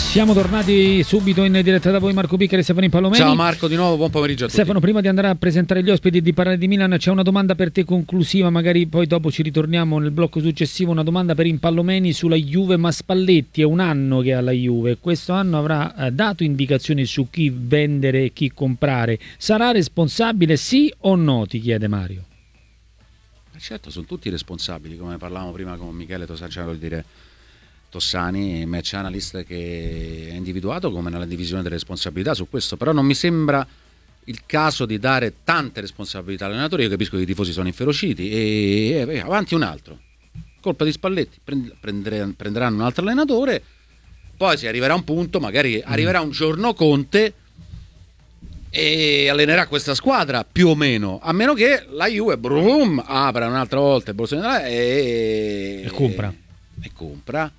Siamo tornati subito in diretta da voi, Marco Piccari e Stefano Palomeni. Ciao Marco, di nuovo buon pomeriggio a tutti. Stefano, prima di andare a presentare gli ospiti e di parlare di Milan, c'è una domanda per te conclusiva, magari poi dopo ci ritorniamo nel blocco successivo. Una domanda per Impallomeni sulla Juve, ma Spalletti è un anno che ha la Juve, questo anno avrà dato indicazioni su chi vendere e chi comprare. Sarà responsabile sì o no, ti chiede Mario? Certo, sono tutti responsabili, come parlavamo prima con Michele Tossani, match analyst, che è individuato come nella divisione delle responsabilità su questo, però non mi sembra il caso di dare tante responsabilità all'allenatore. Io capisco che i tifosi sono inferociti e avanti un altro, colpa di Spalletti, prenderanno un altro allenatore, poi si arriverà a un punto, magari arriverà un giorno Conte e allenerà questa squadra più o meno, a meno che la Juve apra un'altra volta il borso e compra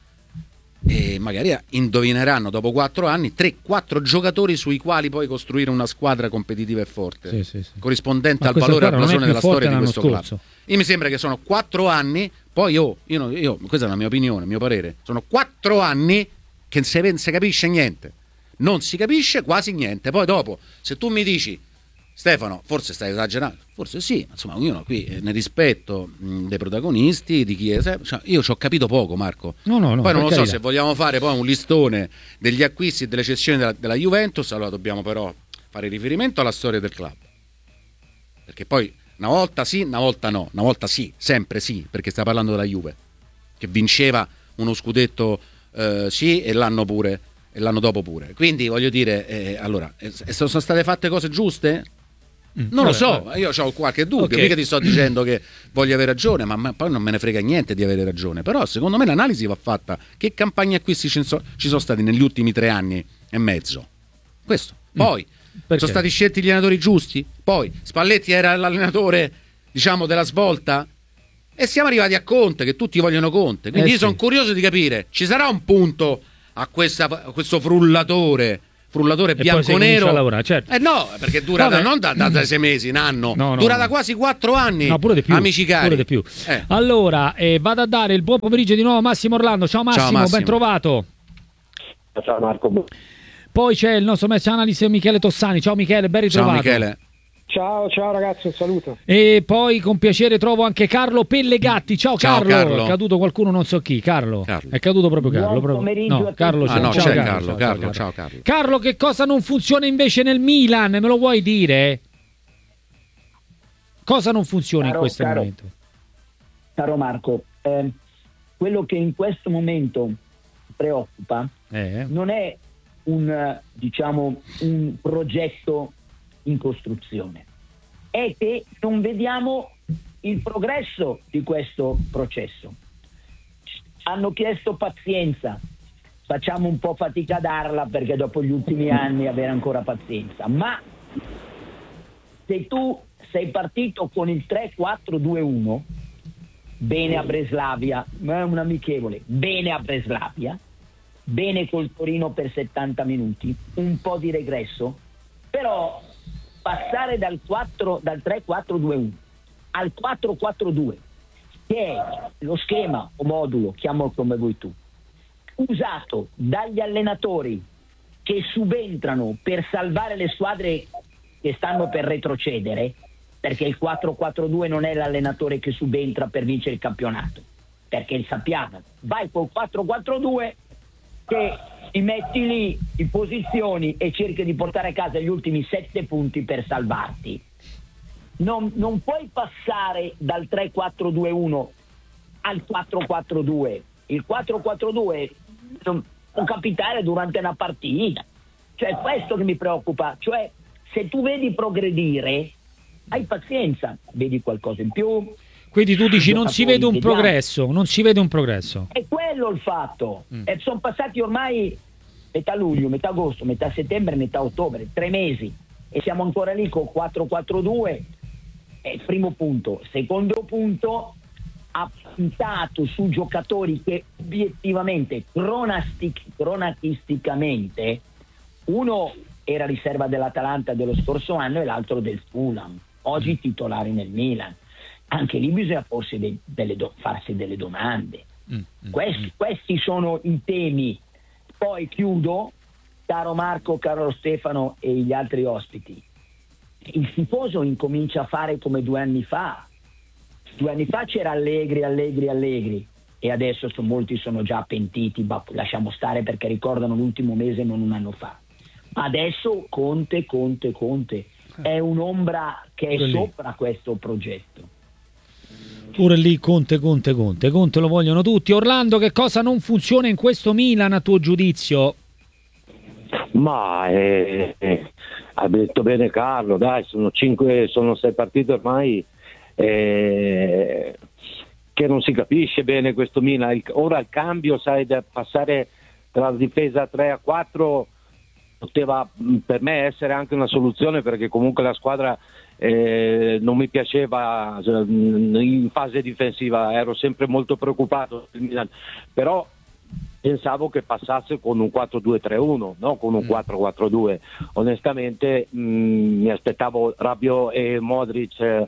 e magari indovineranno dopo 4 anni 3-4 giocatori sui quali poi costruire una squadra competitiva e forte, sì. Corrispondente al valore e al blasone della storia di questo club. Io mi sembra che sono 4 anni, poi io questa è la mia opinione, il mio parere, sono 4 anni che non si capisce niente, non si capisce quasi niente. Poi dopo, se tu mi dici Stefano, forse stai esagerando, forse sì, insomma, ognuno qui nel rispetto dei protagonisti, di chi è, cioè, io ci ho capito poco, Marco. No, poi non lo so, se vogliamo fare poi un listone degli acquisti e delle cessioni della Juventus, allora dobbiamo però fare riferimento alla storia del club, perché poi una volta sì, una volta no, una volta sì, sempre sì, perché sta parlando della Juve che vinceva uno scudetto sì, e l'anno dopo pure, quindi voglio dire, allora sono state fatte cose giuste? Non lo so, io ho qualche dubbio, mica ti sto dicendo che voglio avere ragione, ma poi non me ne frega niente di avere ragione, però secondo me l'analisi va fatta. Che campagne acquisti ci sono stati negli ultimi 3 anni e mezzo? Questo. Poi sono stati scelti gli allenatori giusti? Poi Spalletti era l'allenatore, diciamo, della svolta? E siamo arrivati a Conte, che tutti vogliono Conte, quindi io sono curioso di capire, ci sarà un punto a questo frullatore bianco-nero a lavorare, certo. No, perché dura non da 6 mesi, un anno, dura da quasi 4 anni, pure di più, amici cari, pure di più. Allora vado a dare il buon pomeriggio di nuovo a Massimo Orlando. Ciao Massimo, ben trovato. Ciao Marco. Poi c'è il nostro match analyst Michele Tossani. Ciao Michele, ben ritrovato. Ciao Michele. Ciao ragazzi, un saluto. E poi con piacere trovo anche Carlo Pellegatti. Ciao Carlo. È caduto qualcuno, non so chi. Carlo. È caduto proprio Carlo. Buon pomeriggio a Carlo, tutti. Ciao Carlo. Carlo, che cosa non funziona invece nel Milan? Me lo vuoi dire? Cosa non funziona in questo momento? Caro Marco, quello che in questo momento preoccupa non è un progetto in costruzione, è che non vediamo il progresso di questo processo. Hanno chiesto pazienza, facciamo un po' fatica a darla, perché dopo gli ultimi anni avere ancora pazienza, ma se tu sei partito con il 3-4-2-1, bene a Breslavia, ma è un amichevole, bene a Breslavia, bene col Torino per 70 minuti, un po' di regresso, però passare dal 3-4-2-1 al 4-4-2, che è lo schema o modulo, chiamalo come vuoi tu, usato dagli allenatori che subentrano per salvare le squadre che stanno per retrocedere, perché il 4-4-2 non è l'allenatore che subentra per vincere il campionato, perché sappiamo, vai col 4-4-2 che ti metti lì in posizioni e cerchi di portare a casa gli ultimi 7 punti per salvarti. Non puoi passare dal 3-4-2-1 al 4-4-2. Il 4-4-2 può capitare durante una partita. Cioè, questo che mi preoccupa. Cioè, se tu vedi progredire, hai pazienza, vedi qualcosa in più. Quindi tu dici non si vede un progresso, non si vede un progresso. È quello il fatto. Sono passati ormai metà luglio, metà agosto, metà settembre, metà ottobre, 3 mesi e siamo ancora lì con 4-4-2. È il primo punto. Secondo punto, ha puntato su giocatori che obiettivamente, cronatisticamente, uno era riserva dell'Atalanta dello scorso anno e l'altro del Fulham, oggi titolari nel Milan. Anche lì bisogna farsi delle domande. Questi sono i temi Poi chiudo, caro Marco, caro Stefano e gli altri ospiti. Il tifoso incomincia a fare come 2 anni fa. 2 anni fa c'era Allegri e adesso molti sono già pentiti, ma lasciamo stare perché ricordano l'ultimo mese, non un anno fa. Adesso Conte è un'ombra che è sopra questo progetto. Pure lì Conte lo vogliono tutti. Orlando, che cosa non funziona in questo Milan a tuo giudizio? Ma ha detto bene Carlo, dai, sono 6 partite ormai che non si capisce bene questo Milan. Ora il cambio, sai, da passare dalla difesa 3-4 poteva per me essere anche una soluzione, perché comunque la squadra non mi piaceva in fase difensiva, ero sempre molto preoccupato del Milan, però pensavo che passasse con un 4-2-3-1, no? Con un 4-4-2. Onestamente mi aspettavo Rabiot e Modric,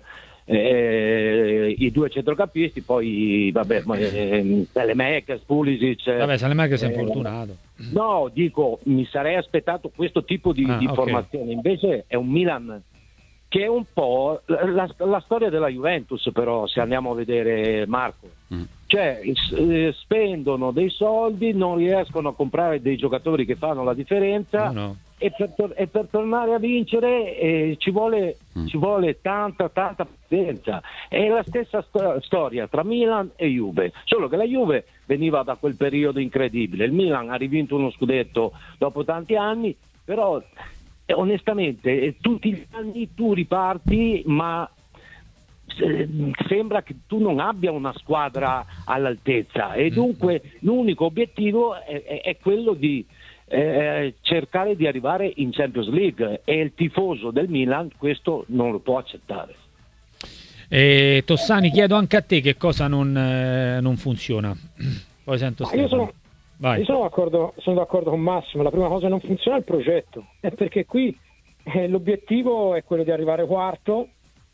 i 2 centrocampisti, poi vabbè, Saelemaekers, Pulisic. Vabbè, Saelemaekers è infortunato. No, dico, mi sarei aspettato questo tipo di formazione. Invece è un Milan che è un po' la storia della Juventus, però, se andiamo a vedere, Marco. Cioè, spendono dei soldi, non riescono a comprare dei giocatori che fanno la differenza. No. E per tornare a vincere ci vuole tanta pazienza. È la stessa storia tra Milan e Juve, solo che la Juve veniva da quel periodo incredibile, il Milan ha rivinto uno scudetto dopo tanti anni, però onestamente tutti gli anni tu riparti, ma sembra che tu non abbia una squadra all'altezza, e dunque l'unico obiettivo è quello di cercare di arrivare in Champions League, e il tifoso del Milan questo non lo può accettare. Tossani, chiedo anche a te che cosa non funziona. Poi sento Stefano. Io sono d'accordo con Massimo. La prima cosa che non funziona è il progetto, è perché qui l'obiettivo è quello di arrivare quarto.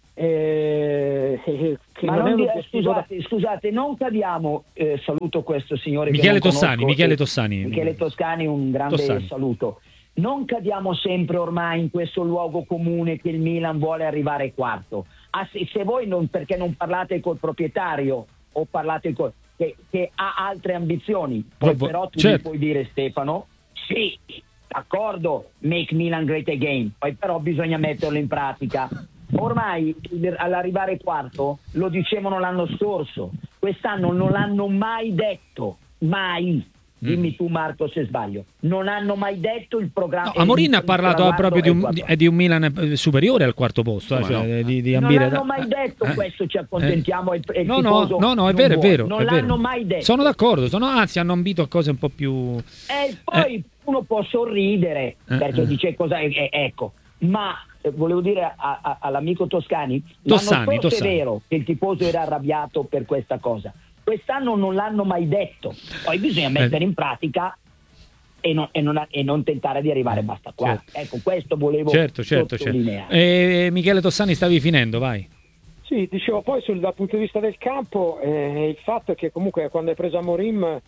Scusate, non cadiamo. Saluto questo signore Michele che Tossani. Michele Toscani, un grande saluto. Non cadiamo sempre ormai in questo luogo comune che il Milan vuole arrivare quarto. Se voi perché non parlate col proprietario o parlate che ha altre ambizioni, poi però tu mi puoi dire, Stefano, sì, d'accordo, make Milan great again, poi però bisogna metterlo in pratica. Ormai all'arrivare quarto lo dicevano l'anno scorso, quest'anno non l'hanno mai detto, mai. Dimmi tu, Marco, se sbaglio. Non hanno mai detto il programma. No, Amorin ha parlato proprio di un Milan superiore al quarto posto, cioè, di ambire. Non l'hanno mai detto questo, ci accontentiamo. No, è vero. Non l'hanno mai detto. Sono d'accordo, anzi hanno ambito a cose un po' più. Poi uno può sorridere perché dice cosa. Ecco, ma volevo dire all'amico Tossani, l'anno scorso è vero che il tifoso era arrabbiato per questa cosa. Quest'anno non l'hanno mai detto, poi bisogna mettere in pratica e non tentare di arrivare basta qua. Certo. Ecco, questo volevo sottolineare. Michele Tossani, stavi finendo, vai. Sì, dicevo, poi dal punto di vista del campo, il fatto è che comunque quando hai preso Amorim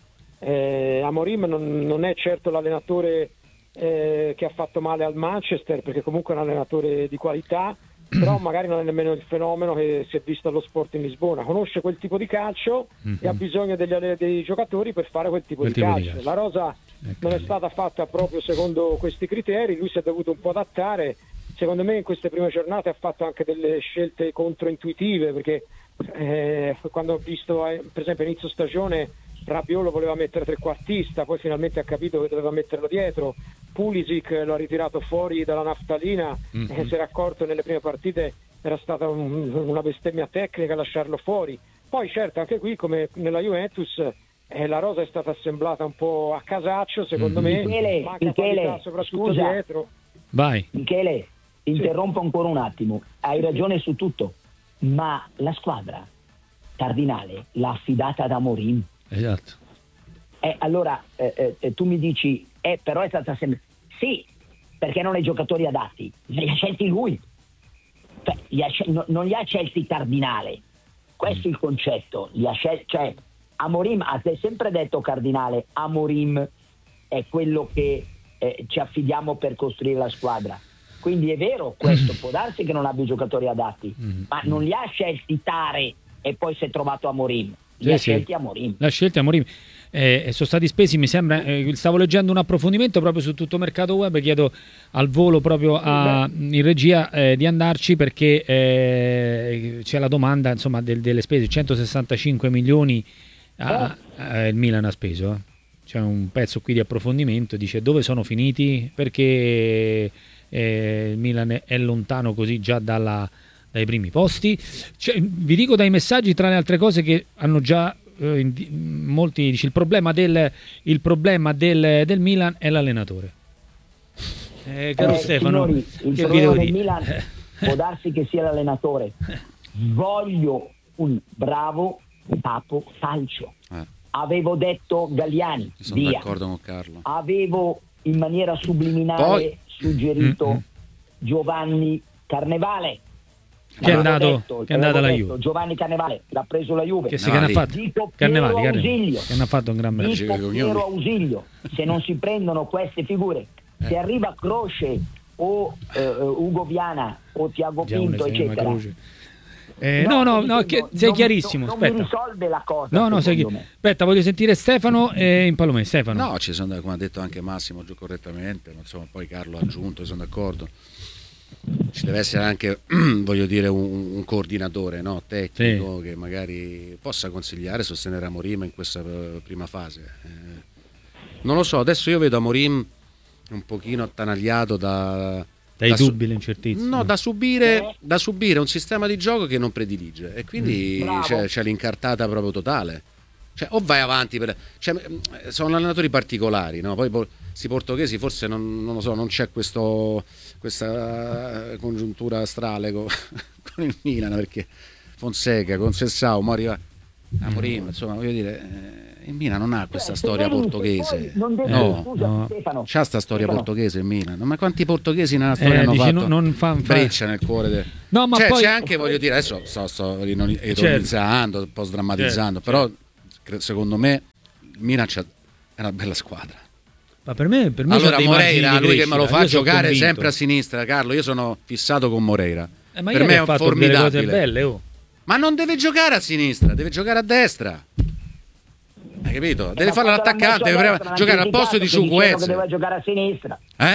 non è certo l'allenatore che ha fatto male al Manchester, perché comunque è un allenatore di qualità, però magari non è nemmeno il fenomeno che si è visto allo Sporting Lisbona. Conosce quel tipo di calcio e ha bisogno dei giocatori per fare quel tipo di calcio. La rosa non è stata fatta proprio secondo questi criteri, lui si è dovuto un po' adattare. Secondo me in queste prime giornate ha fatto anche delle scelte controintuitive, perché quando ho visto per esempio inizio stagione Rabiot lo voleva mettere trequartista, poi finalmente ha capito che doveva metterlo dietro. Pulisic lo ha ritirato fuori dalla naftalina e si era accorto nelle prime partite era stata una bestemmia tecnica lasciarlo fuori. Poi certo anche qui come nella Juventus la rosa è stata assemblata un po' a casaccio, secondo me. Michele, soprattutto scusa, dietro. Vai. Michele, interrompo ancora un attimo, hai ragione su tutto, ma la squadra Cardinale l'ha affidata ad Amorim. Esatto. Allora tu mi dici però è stata sempre sì, perché non hai giocatori adatti, li ha scelti lui, non li ha scelti Cardinale, questo è il concetto, li ha scelti, cioè Amorim ha sempre detto Cardinale, Amorim è quello che ci affidiamo per costruire la squadra. Quindi è vero questo, può darsi che non abbia i giocatori adatti, ma non li ha scelti Tare e poi si è trovato Amorim. Li ha scelti Amorim. L'ha scelti Amorim. Sono stati spesi, mi sembra, stavo leggendo un approfondimento proprio su Tutto Mercato Web, chiedo al volo proprio in regia di andarci, perché c'è la domanda, insomma, delle spese. 165 milioni il Milan ha speso. C'è un pezzo qui di approfondimento, dice dove sono finiti, perché il Milan è lontano così già dai primi posti. Vi dico dai messaggi, tra le altre cose, che hanno già molti, dice il problema del Milan è l'allenatore. Caro Stefano, signori, il che problema vi devo del dire? Milan può darsi che sia l'allenatore. Voglio un bravo capo calcio. Avevo detto Galliani, Sono d'accordo con Carlo. avevo in maniera subliminale suggerito Giovanni Carnevale. Che è andato alla Juve. Giovanni Carnevale l'ha preso la Juve. Che hanno fatto? Dico Carnevali, Piero Ausilio. che hanno fatto un gran bel Dico Piero Ausilio. Se non si prendono queste figure, se arriva Croce o Ugo Viana o Tiago Pinto, eccetera. No, sei chiarissimo. Non Aspetta. mi risolve la cosa. Me. Aspetta, voglio sentire Stefano in Palomè. Stefano. No, ci sono, come ha detto anche Massimo correttamente, ma insomma poi Carlo ha aggiunto, sono d'accordo. Ci deve essere anche, voglio dire, un coordinatore, no, tecnico, che magari possa consigliare, sostenere Amorim in questa prima fase. Non lo so, adesso io vedo Amorim un pochino attanagliato dai dubbi, le incertezze. No, da subire un sistema di gioco che non predilige, e quindi c'è l'incartata proprio totale. Cioè, o vai avanti sono allenatori particolari, no? Poi questi portoghesi forse non lo so, non c'è questa congiuntura astrale con il Milan, perché Fonseca, Conceição, Amorim, insomma, voglio dire, il Milan non ha questa storia portoghese. Stefano, c'ha sta storia portoghese il Milan. Ma quanti portoghesi nella storia hanno fatto non fa breccia nel cuore No, ma poi c'è anche, voglio dire, adesso sto ironizzando, un po' sdrammatizzando, però secondo me il Milan è una bella squadra. Ma per me allora Moreira, lui che me lo fa giocare convinto. sempre a sinistra, Carlo, io sono fissato con Moreira. Ma per me è un formidabile. Delle cose belle, Ma non deve giocare a sinistra, deve giocare a destra. Hai capito? Deve fare l'attaccante, deve giocare al posto di Chukwueze. Doveva giocare a sinistra.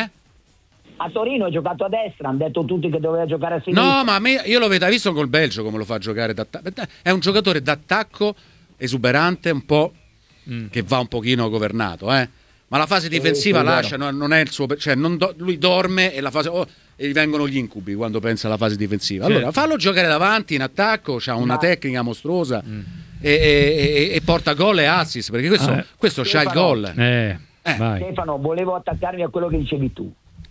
A Torino ha giocato a destra, hanno detto tutti che doveva giocare a sinistra. No, ma io lo vedo, hai visto col Belgio come lo fa giocare è un giocatore d'attacco esuberante, un po' che va un pochino governato, ma la fase difensiva lascia, non è il suo, cioè lui dorme e la fase e gli vengono gli incubi quando pensa alla fase difensiva. Allora fallo giocare davanti in attacco, c'ha una tecnica mostruosa e porta gol e assist, perché questo c'ha il gol. Vai. Stefano, volevo attaccarmi a quello che dicevi tu.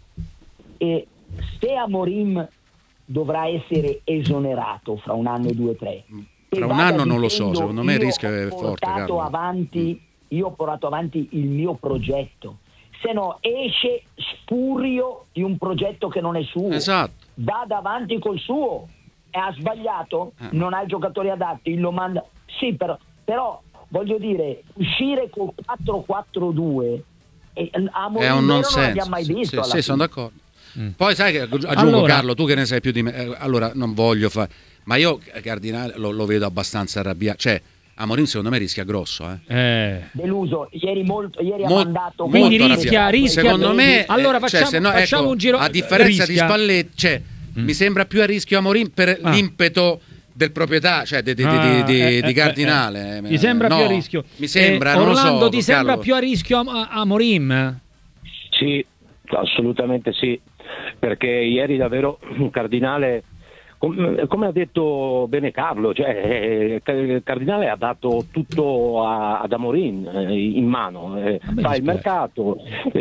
E se Amorim dovrà essere esonerato fra un anno e 2 o 3, fra un anno non lo so, secondo me il rischio è forte, Carlo. Io ho portato avanti il mio progetto, se no esce spurio di un progetto che non è suo. Esatto. Va davanti col suo e ha sbagliato, non ha i giocatori adatti, lo manda. Sì, però voglio dire, uscire col 4-4-2 è un nonsense. Non l'abbiamo mai visto. Sì, sono d'accordo. Poi sai che aggiungo, Carlo, tu che ne sai più di me, allora non voglio fare, ma io Cardinale lo vedo abbastanza arrabbiato, cioè Amorim secondo me rischia grosso, deluso ieri ha mandato, quindi rischia secondo me. Allora facciamo un giro, a differenza di Spalletti, cioè mi sembra più a rischio Amorim per l'impeto del proprietà, cioè di Cardinale. Mi sembra più a rischio. Mi sembra, non Orlando, lo so, ti sembra Carlo. più a rischio Amorim? Sì, assolutamente sì, perché ieri davvero Cardinale, come ha detto bene Carlo, cioè Cardinale ha dato tutto ad Amorim in mano, fa il mercato,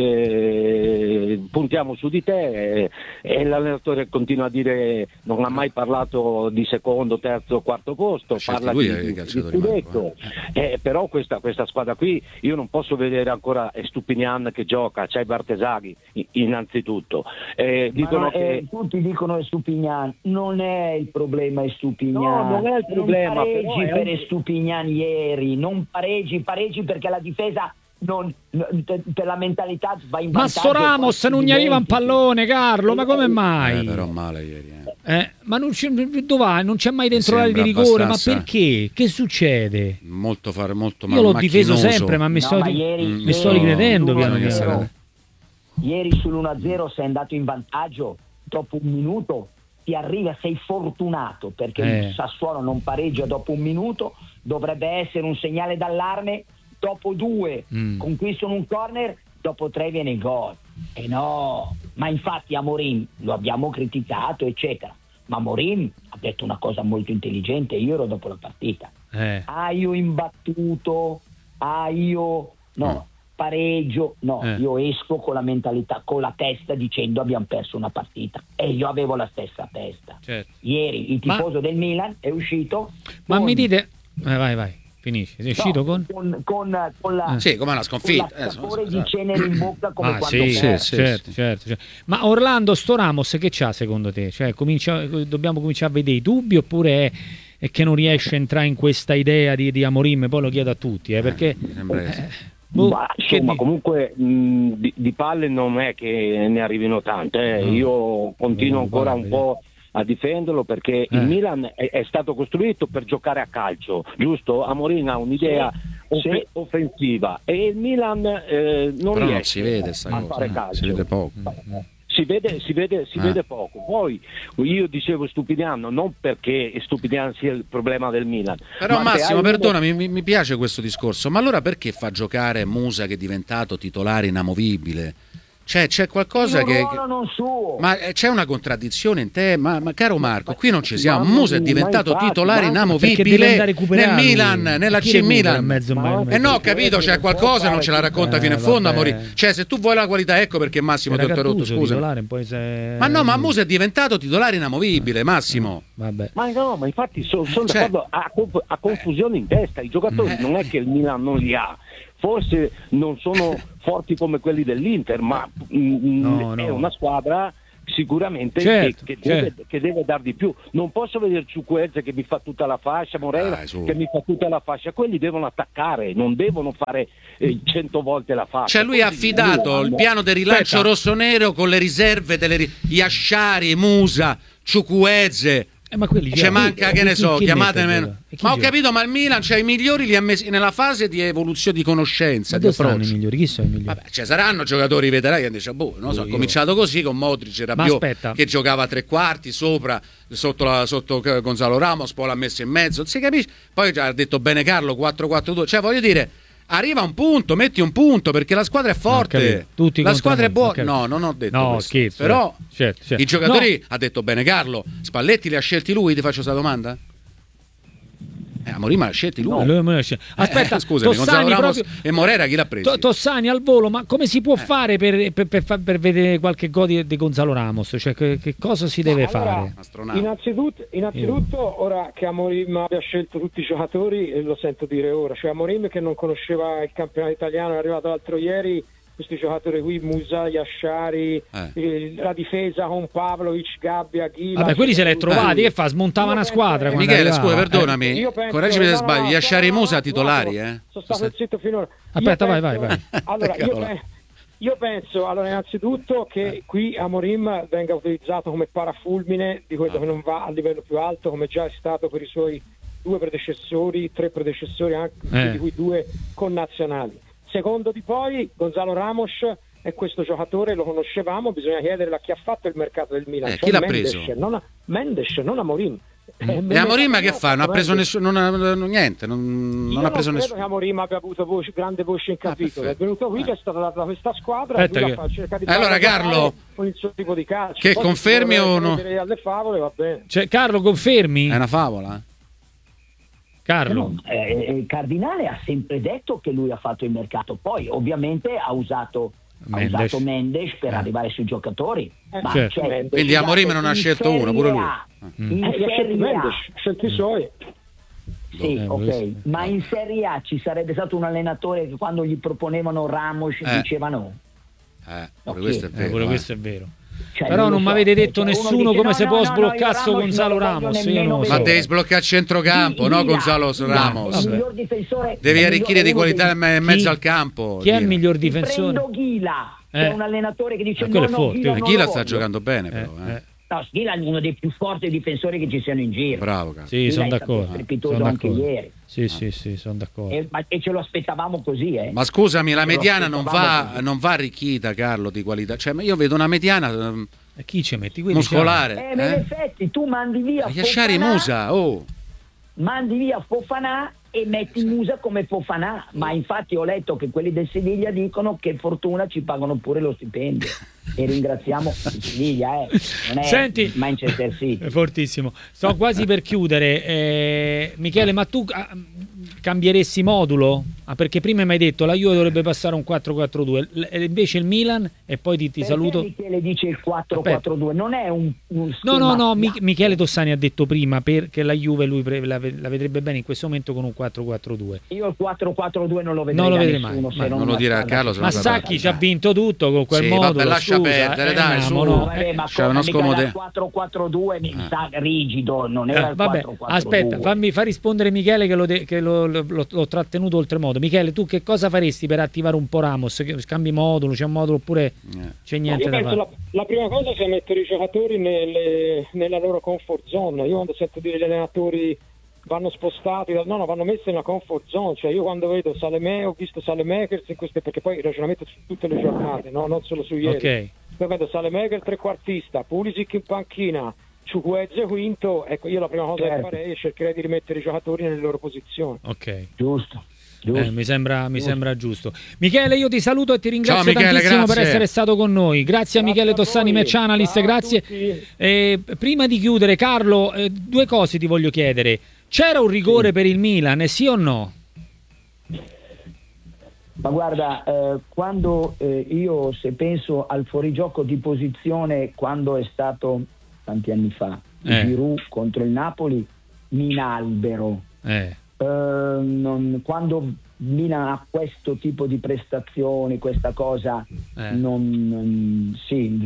puntiamo su di te, e l'allenatore continua a dire, non ha mai parlato di secondo, terzo, quarto posto, parla di scudetto, però questa squadra qui io non posso vedere ancora Stupinian che gioca, c'è Bartesaghi innanzitutto, dicono che tutti dicono Stupinian, non è il problema Stupinian. No, non è il problema. Non pareggi per Stupinian ieri, non pareggi perché la difesa per la mentalità va in Ma vantaggio. sto Ramos non gli arriva un pallone, Carlo, ma come mai? Però male ieri. Ma non c'è, dov'è? Non c'è mai dentro l'area di rigore, ma perché? Che succede? Molto Io l'ho difeso sempre, ma mi sto ricredendo piano piano. Ieri sull'1-0 sei andato in vantaggio, dopo un minuto ti arriva, sei fortunato perché il Sassuolo non pareggia dopo un minuto, dovrebbe essere un segnale d'allarme, dopo 2 conquistano un corner, dopo 3 viene il gol. E no, ma infatti Amorim lo abbiamo criticato eccetera, ma Amorim ha detto una cosa molto intelligente, io ero dopo la partita, io imbattuto, pareggio, io esco con la mentalità, con la testa dicendo abbiamo perso una partita, e io avevo la stessa testa. Certo. Ieri il tifoso del Milan è uscito mi dite vai finisci, sei uscito con la come una sconfitta, con sapore di cenere in bocca come quando certo. Ma Orlando sto Ramos che c'ha secondo te? Cioè dobbiamo cominciare a vedere i dubbi, oppure è che non riesce a entrare in questa idea di Amorim? Poi lo chiedo a tutti, perché insomma, comunque di palle non è che ne arrivino tante. Io continuo ancora un po' a difenderlo, perché il Milan è stato costruito per giocare a calcio, giusto? Amorim ha un'idea offensiva e il Milan non riesce si vede a fare calcio. Si vede poco. Si vede poco. Poi io dicevo Stupiniano non perché Stupiniano sia il problema del Milan. Però Massimo, perdonami, mi piace questo discorso, ma allora perché fa giocare Musa, che è diventato titolare inamovibile? Cioè c'è qualcosa non suo. Ma c'è una contraddizione in te, ma caro Marco, qui non ci siamo. Musa è diventato titolare inamovibile nel Milan, nella C Milan. No, capito, c'è qualcosa, non ce la racconta fino in fondo, Amorim. Cioè, se tu vuoi la qualità, ecco perché Massimo ti ho interrotto, scusa. Ma no, ma Musa è diventato titolare inamovibile, Massimo. Vabbè. Ma infatti sono d'accordo, a confusione in testa. I giocatori non è che il Milan non li ha. Forse non sono forti come quelli dell'Inter, ma è una squadra sicuramente che deve dar di più. Non posso vedere Ciuqueze che mi fa tutta la fascia, Moreira che mi fa tutta la fascia. Quelli devono attaccare, non devono fare 100 volte la fascia. Cioè lui ha affidato il piano del rilancio rossonero con le riserve delle Yashari, Musa, Ciuqueze. Ma quelli c'è manca, che ne so, chiamatemi. Ma ho capito, ma il Milan, i migliori li ha messi nella fase di evoluzione, di conoscenza, di approccio. I migliori? Chi sono i migliori? Vabbè, saranno giocatori veterani che dice, ha cominciato così con Modric e Rabiot, che giocava a 3 quarti sopra, sotto Gonzalo Ramos, poi l'ha messo in mezzo, si capisce? Poi ha detto bene Carlo 4-4-2, cioè voglio dire, arriva un punto, metti un punto, perché la squadra è forte, la squadra è buona. No, non ho detto questo. Scherzo, però certo. I giocatori, ha detto bene Carlo, Spalletti li ha scelti lui, ti faccio questa domanda? Amorim l'ha scelti lui. Aspetta, scusami, Gonzalo Ramos e Moreira chi l'ha preso? Tossani al volo, ma come si può fare per vedere qualche gol di Gonzalo Ramos? Cioè, che cosa si deve fare? Innanzitutto, ora che Amorim abbia scelto tutti i giocatori, lo sento dire ora, cioè Amorim che non conosceva il campionato italiano, è arrivato l'altro ieri, questi giocatori qui, Musa, Yashari, la difesa con Pavlovic, Gabbia, Ghila. Vabbè, quelli se li hai trovati, che fa? Smontava una squadra. Michele, scusa, perdonami, correggimi se sbaglio, Yashari e Musa titolari, Sono stato zitto finora. Aspetta, vai. Allora, io penso, innanzitutto che qui Amorim venga utilizzato come parafulmine di quello che non va a livello più alto, come già è stato per i suoi 3 predecessori, anche di cui 2 connazionali. Secondo di poi, Gonzalo Ramos è questo giocatore, lo conoscevamo, bisogna chiedere a chi ha fatto il mercato del Milan. Chi l'ha preso? Mendes, non Amorim. E Amorim che fa? Non ha preso nessuno, niente. Non ha preso nessuno. Non credo che Amorim abbia avuto grande voce in capitolo. È venuto qui, che è stata data questa squadra. Allora, Carlo, con il suo tipo di calcio. Che confermi o no? Alle favole, va bene. Cioè, Carlo, confermi? È una favola? Carlo. Il Cardinale ha sempre detto che lui ha fatto il mercato, poi ovviamente ha usato Mendes per arrivare sui giocatori. Quindi Amorim non ha scelto uno, pure lui. In Serie A, scelti i suoi. Sì, ok, ma in Serie A ci sarebbe stato un allenatore che quando gli proponevano Ramos diceva no. Questo è vero. Questo è vero. Cioè, Però non mi avete detto uno nessuno dice, come no, si no, può no, sbloccare io sto Ramos Gonzalo non lo voglio Ramos. Io nemmeno non lo so. Ma vedere. devi sbloccare il centrocampo, no Gonzalo Ramos? Il miglior difensore, Devi il arricchire di miglior- qualità uno in mezzo al campo. Chi è il Ghila. miglior dei- difensore? Prendo Ghila, che è un allenatore che dice quello no, è no, forte. Ghila non Ghila lo sta voglio. giocando bene però. No, Ghila è uno dei più forti difensori che ci siano in giro. Bravo, cazzo. Sì, Ghila sono è stato d'accordo. strepitoso Sono anche d'accordo. ieri. Sì, sono d'accordo. E ce lo aspettavamo così, Ma scusami, la Ce lo mediana aspettavamo non va arricchita, Carlo, di qualità. Cioè, ma io vedo una mediana E chi ci metti? Quelli muscolare. Ma in effetti tu mandi via Yashari Fofana, Musa, oh. mandi via Fofana e metti Musa come Fofana, ma infatti ho letto che quelli del Siviglia dicono che fortuna ci pagano pure lo stipendio e ringraziamo il Siviglia, non è Senti, Manchester City. è fortissimo. Sto quasi per chiudere. Michele, ma tu cambieresti modulo? Perché prima mi hai detto la Juve dovrebbe passare un 4-4-2 e invece il Milan, e poi ti Perché saluto. Michele dice il 4-4-2, non è un No, schema- Michele Tossani ha detto prima che la Juve lui la vedrebbe bene in questo momento con un 4-4-2. Io il 4-4-2 non lo vedrei, Non lo da vedrei nessuno, mai. se Non lo dire a Carlo, se no Ma sei Sacchi ci ha vinto tutto con quel Sì, modulo. vabbè, lascia scusa, perdere, dai, su. no. Vabbè, ma Cioè, uno mica scomode- era il 4-4-2 mi sa rigido, non era il Vabbè, 4-4-2. aspetta, fa rispondere Michele che l'ho trattenuto oltremodo. Michele, tu che cosa faresti per attivare un po' Ramos? Che scambi modulo, c'è un modulo oppure c'è niente Io da penso fare? la prima cosa sia mettere i giocatori nella loro comfort zone. Io quando sento dire gli allenatori vanno spostati, no, vanno messi nella comfort zone. Cioè io quando vedo Salemè, ho visto Saelemaekers in queste, perché poi il ragionamento è su tutte le giornate, no? Non solo su ieri. Ok. Poi vedo Saelemaekers trequartista, Pulisic in panchina, Chukwueze quinto. Ecco, io la prima cosa che farei è cercherei di rimettere i giocatori nelle loro posizioni. Ok. Giusto. Mi sembra giusto. Michele, io ti saluto e ti ringrazio Ciao, Michele, tantissimo per grazie. essere stato con noi. Grazie a Michele a Tossani, voi. Match Analyst, Ciao a grazie. tutti. Prima di chiudere, Carlo, due cose ti voglio chiedere. C'era un rigore per il Milan, sì o no? Ma guarda, quando io se penso al fuorigioco di posizione quando è stato tanti anni fa, Giroud contro il Napoli, mi inalbero. Quando Milan ha questo tipo di prestazioni, questa cosa, non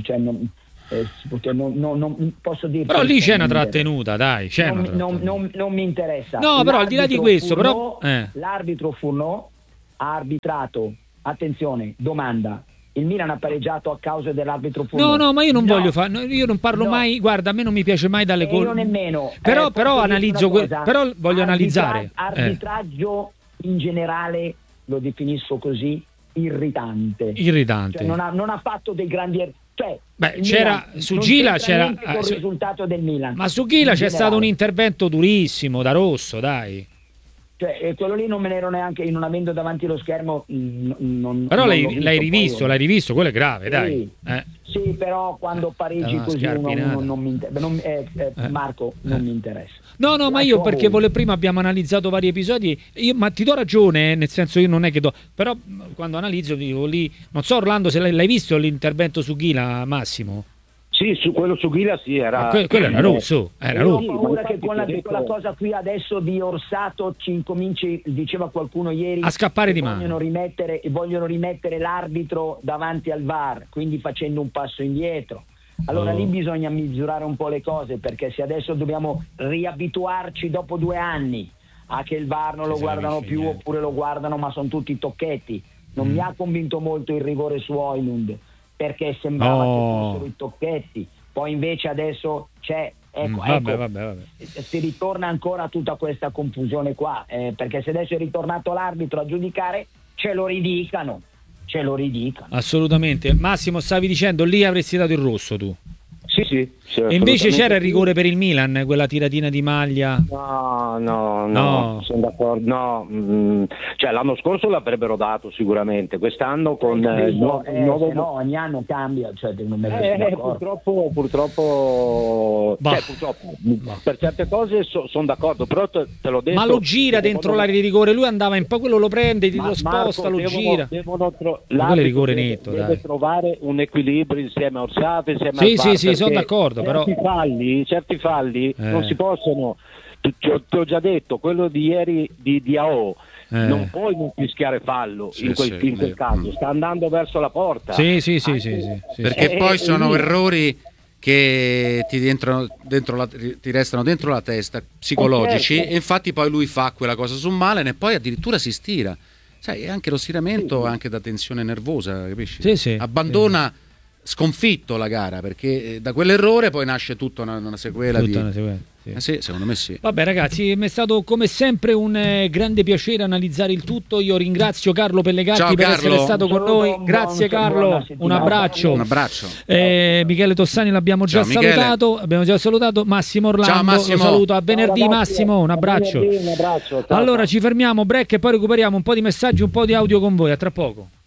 posso dire. Però lì c'è una trattenuta, dai. Non mi interessa. No, però al di là di questo, l'arbitro Fourneau ha arbitrato. Attenzione, domanda. Il Milan ha pareggiato a causa dell'arbitro Fourneau? No, ma io non voglio fare, io non parlo mai, guarda, a me non mi piace mai dalle io nemmeno. Però analizzo, però voglio analizzare. Arbitraggio in generale lo definisco così, irritante. Irritante. Cioè, non ha fatto dei grandi c'era su Gila c'era il risultato del Milan. Ma su Gila c'è stato un intervento durissimo da Rosso, dai. Cioè, quello lì non me ne ero neanche, non avendo davanti lo schermo però l'hai rivisto, quello è grave, sì, dai. Sì, però quando parigi così non mi Marco non mi interessa. No, ma io perché prima abbiamo analizzato vari episodi, ma ti do ragione, nel senso io non è che però quando analizzo dico lì, non so Orlando se l'hai visto l'intervento su Ghila, Massimo? Sì, quello su Ghila sì, era... quello era rosso, Ho paura che con la cosa qui adesso di Orsato ci incominci, diceva qualcuno ieri, a scappare di mano. Vogliono rimettere l'arbitro davanti al VAR, quindi facendo un passo indietro. Allora lì bisogna misurare un po' le cose, perché se adesso dobbiamo riabituarci dopo 2 anni a che il VAR non lo guardano più oppure lo guardano ma sono tutti tocchetti. Non mi ha convinto molto il rigore su Højlund, perché sembrava che fossero i tocchetti, poi invece adesso c'è, vabbè. si ritorna ancora a tutta questa confusione qua, perché se adesso è ritornato l'arbitro a giudicare ce lo ridicano. Assolutamente. Massimo, stavi dicendo lì avresti dato il rosso tu? Sì. E invece c'era il rigore per il Milan, quella tiratina di maglia? No, sono d'accordo. No, cioè l'anno scorso l'avrebbero dato sicuramente, quest'anno con il nuovo... no, ogni anno cambia, cioè purtroppo per certe cose sono d'accordo, però te l'ho detto. Ma lo gira dentro l'area di rigore, lui andava in po', quello lo prende, lo sposta, lo gira. Quello è rigore netto, deve trovare un equilibrio insieme a Orsato, insieme al VAR, sì, sono d'accordo, però certi falli non si possono. Ti ho già detto, quello di ieri di Diao, non puoi non fischiare fallo in quel caso, sta andando verso la porta. Sì. Perché poi sono errori che ti restano dentro la testa, psicologici, certo. e infatti poi lui fa quella cosa su Malen e poi addirittura si stira. Sai, anche lo stiramento anche da tensione nervosa, capisci? Sì. Abbandona sconfitto la gara, perché da quell'errore poi nasce tutta una sequela di... Una sequela, sì. Sì, secondo me sì. Vabbè ragazzi, mi è stato come sempre un grande piacere analizzare il tutto. Io ringrazio Carlo Pellegatti Ciao, per Carlo. essere stato con noi. Grazie Carlo, un abbraccio. Un abbraccio. Michele Tossani l'abbiamo già Ciao, Michele. salutato. Massimo Orlando, Ciao, Massimo. lo saluto. A venerdì. Ciao, ragazzi. Massimo, un abbraccio. Un abbraccio. Ciao, Allora ciao. ci fermiamo, break, e poi recuperiamo un po' di messaggi, un po' di audio con voi. A tra poco.